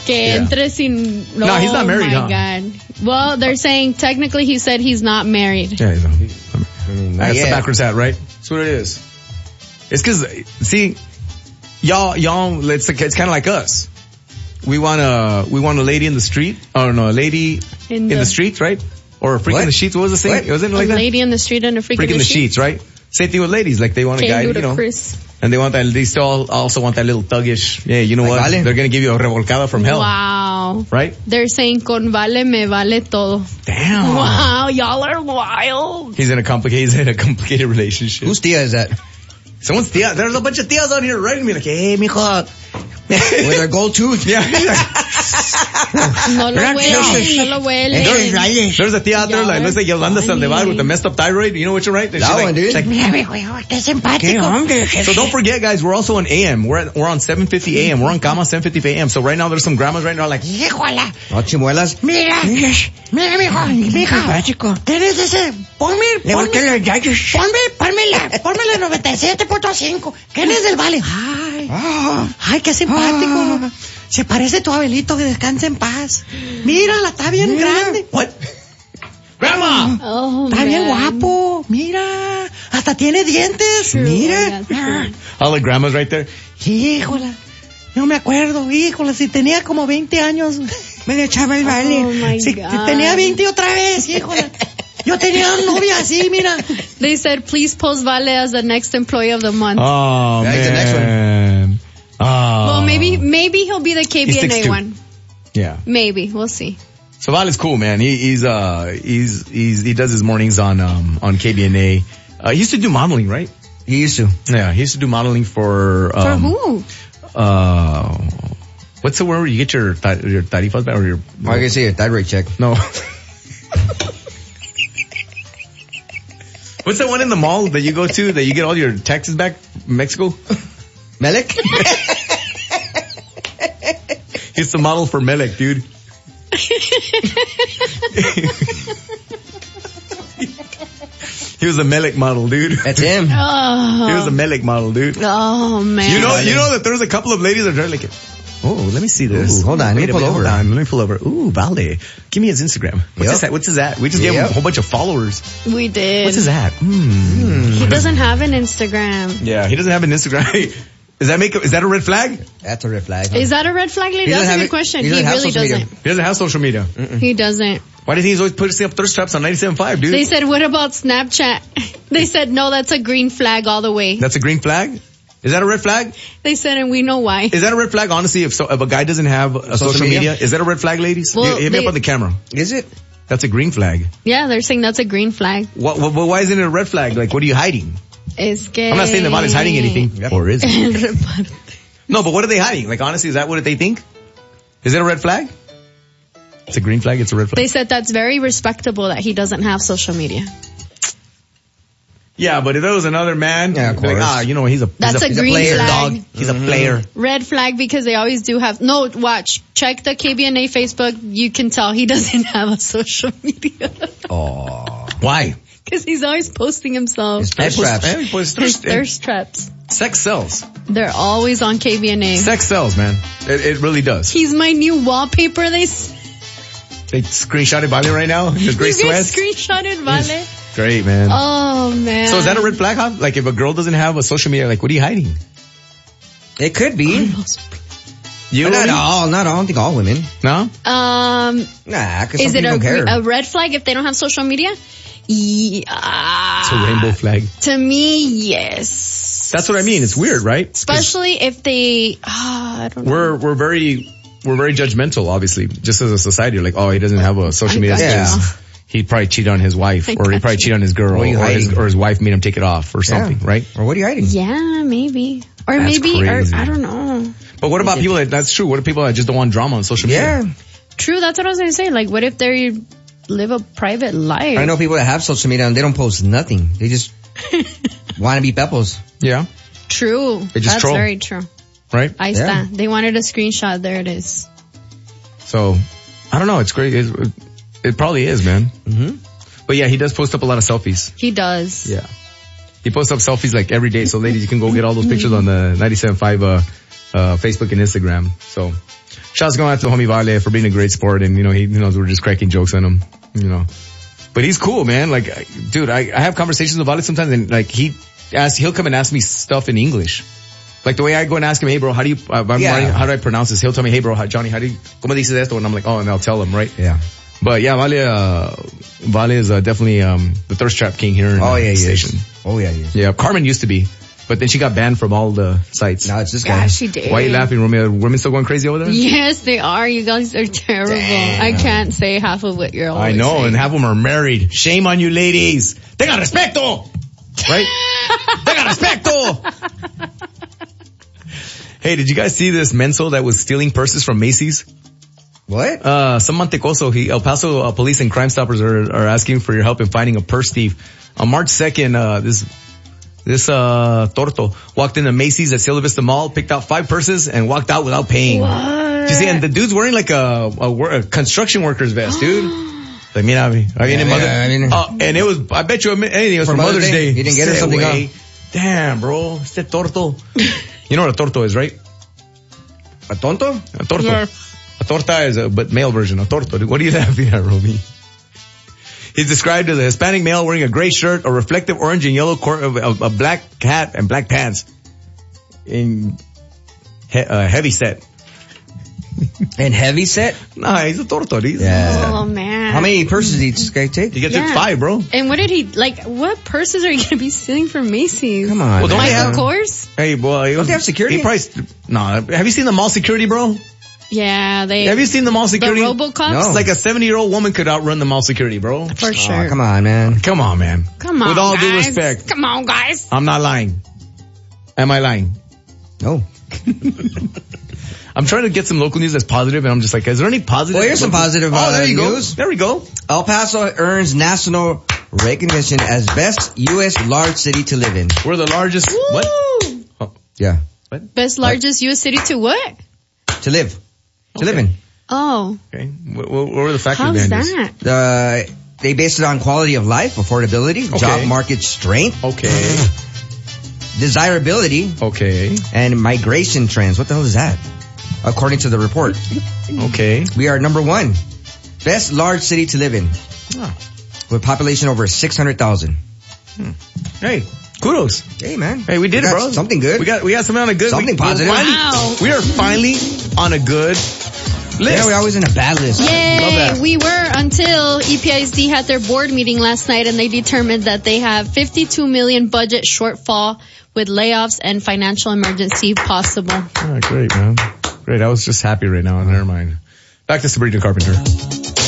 Que entre sin... No, he's not married, Oh, my God. Well, they're saying technically he said he's not married. Yeah, he's not. That's the backwards hat, right? That's what it is. It's because, see, y'all, it's kind of like us. We want a lady in the street, or no, a lady in the street, right? Or a freak in the sheets. What was the saying? Wasn't it like that? A lady in the street and a freak in the sheets, right? Same thing with ladies. Like they want a guy, you know. And they want that, they still also want that little thuggish, yeah, you know like what? Vale. They're going to give you a revolcada from hell. Wow. Right? They're saying, con vale me vale todo. Damn. Wow, y'all are wild. He's in a complicated relationship. Whose tia is that? Someone's tia. There's a bunch of tias on here writing me like, hey, mijo. With their gold tooth. Yeah. No lo huele. There's a tia out there like, looks like Yolanda Saldivar with the messed up thyroid. You know what you're right? That one, dude. Like, so don't forget, guys, we're also on AM. We're on 750 AM. We're on Kama 750 AM. So right now there's some grandmas right now like, híjola. No, chimuelas. Mira, mija. ¿Quién es ese? Ponme la 97.5. ¿Quién es del Vale? Ay, qué simpático. Se parece a tu abuelito, que descanse en paz. Mírala, está bien grande. What? Grandma! Está bien guapo. Mira, hasta tiene dientes. Mira. All the grandmas right there. Híjola. No me acuerdo, híjola, si tenía como 20 años, me le echaba el Vale. Si tenía 20 otra vez, híjola. Yo tenía una novia así, mira. They said, please post Vale as the next employee of the month. Oh, man. The next one. Well, maybe he'll be the KBNA one. Yeah. Maybe. We'll see. So Vale's cool, man. He does his mornings on KBNA. He used to do modeling, right? He used to. Yeah, he used to do modeling for who? What's the word where you get your tarifas back or your... I can say a thyroid check. No. What's that one in the mall that you go to that you get all your taxes back? Mexico? Melek? He's the model for Melek, dude. He was a Melek model, dude. That's him. Oh. He was a Melek model, dude. Oh, man. You know that there's a couple of ladies that are like, oh, let me see this. Ooh, hold on. Let me pull over. Let me pull over. Ooh, Valde. Give me his Instagram. What's his at? We just gave him a whole bunch of followers. We did. What's his at? He doesn't have an Instagram. Yeah, he doesn't have an Instagram. Is that a red flag? That's a red flag. Huh? Is that a red flag, lady? That's a good question. He really doesn't. He doesn't have social media. He doesn't. Why does he always put up thirst traps on 97.5, dude? They said, what about Snapchat? They said, no, that's a green flag all the way. That's a green flag? Is that a red flag? They said, and we know why. Is that a red flag? Honestly, if a guy doesn't have a social media, is that a red flag, ladies? Well, hit me up on the camera. Is it? That's a green flag. Yeah, they're saying that's a green flag. Why isn't it a red flag? Like, what are you hiding? I'm not saying that Vale's hiding anything. Yeah. Or is it? No, but what are they hiding? Like, honestly, is that what they think? Is it a red flag? It's a green flag, it's a red flag. They said that's very respectable that he doesn't have social media. Yeah, but if there was another man, yeah, of course. That's a green player, flag. dog. He's a player. Red flag because they always do have, no, watch, check the KBNA Facebook, you can tell he doesn't have a social media. Oh. Why? Because he's always posting himself. His thirst traps. His thirst traps. Sex sells. They're always on KBNA. Sex sells, man. It really does. He's my new wallpaper. They screenshotted Vale right now. His gray sweats. Screenshotted Vale. Great, man. Oh, man. So is that a red flag, huh? Like if a girl doesn't have a social media, like what are you hiding? It could be. Not all. I don't think all women. No? Nah, because is it don't care. A red flag if they don't have social media? Yeah. It's a rainbow flag. To me, yes. That's what I mean. It's weird, right? Especially if they, I don't know. We're very judgmental, obviously, just as a society. Like, oh, he doesn't have a social media. Yeah. He'd probably cheat on his wife, or he'd probably cheat on his girl, or his wife made him take it off, or something, right? Or what are you hiding? Yeah, maybe. Or that's maybe, crazy. or I don't know. But what about people that's true? What are people that just don't want drama on social media? Yeah. True, that's what I was going to say. Like, what if they live a private life? I know people that have social media and they don't post nothing. They just want to be peppos. Yeah. True. That's troll. very true. Right? Ahí está. They wanted a screenshot. There it is. So, I don't know. It's great. It probably is, man. Mm-hmm. But yeah, he does post up a lot of selfies. He does. Yeah. He posts up selfies like every day. So ladies, you can go get all those pictures on the 97.5 Facebook and Instagram. So Shout's going out to homie Vale for being a great sport, and he knows we're just cracking jokes on him, But he's cool, man. Like, dude, I have conversations with Vale sometimes, and like he'll come and ask me stuff in English. Like the way I go and ask him, hey bro, how do I pronounce this? He'll tell me, hey bro, Johnny, ¿cómo dices esto? And I'm like, oh, and I'll tell him, right? Yeah. But yeah, Vale is definitely the thirst trap king here in the station. Oh yeah, he is. Yeah, Carmen used to be, but then she got banned from all the sites. Now it's this guy. Yeah, she did. Why are you laughing, Romeo? Women still going crazy over there? Yes, they are. You guys are terrible. Damn. I can't say half of what you're always I know, saying. and half of them are married. Shame on you ladies. Tenga respeto! Right? Tenga respeto! Hey, did you guys see this menso that was stealing purses from Macy's? What? Some Mantecoso, El Paso police and Crime Stoppers are asking for your help in finding a purse thief. On March 2nd, this torto walked into Macy's at Cielo Vista Mall, picked out 5 purses, and walked out without paying. What? You see, and the dude's wearing like a construction worker's vest, dude. Like, mira, and it was, I bet you anything, it was for Mother's Day. You didn't get her something, huh? Damn, bro. Este torto. You know what a torto is, right? A tonto? A torto. Yeah. A torta is but male version of torto. What are you laughing at, Romy? He's described as a Hispanic male wearing a gray shirt, a reflective orange and yellow a black hat and black pants. In heavy set. And heavy set? Nah, he's a torto. Yeah. Oh man. How many purses did this guy take? He gets 5, bro. And what did he, what purses are you going to be stealing from Macy's? Come on. Well, don't they Michael have Kors? Hey, boy. Don't they have security? He probably, have you seen the mall security, bro? Yeah, Have you seen the mall security? The RoboCops? No. It's like a 70-year-old woman could outrun the mall security, bro. For sure. Oh, come on, man. Come on, man. Come on, With all guys. due respect. Come on, guys. I'm not lying. Am I lying? No. I'm trying to get some local news that's positive, and I'm just like, is there any positive? Well, here's some positive there you news. Go. There we go. El Paso earns national recognition as best U.S. large city to live in. We're the largest. Woo! What? Oh, Yeah. what? Best largest U.S. city to what? To live. To live in. Oh. Okay. What were the factors How's behind this? that? They based it on quality of life, affordability, Okay. job market strength, Okay. desirability, Okay. and migration trends. What the hell is that? According to the report. Okay. We are number 1. Best large city to live in. Oh. With population over 600,000. Hey, kudos. Hey, man. Hey, we did it, got bro. Something good. We got something on a good. Something positive. Wow. We are finally on a good list. Yeah, we're always in a bad list. Love Yay! that. We were until EPISD had their board meeting last night, and they determined that they have $52 million budget shortfall with layoffs and financial emergency possible. Oh, great, man. Great. I was just happy right now. Never mind. Back to Sabrina Carpenter.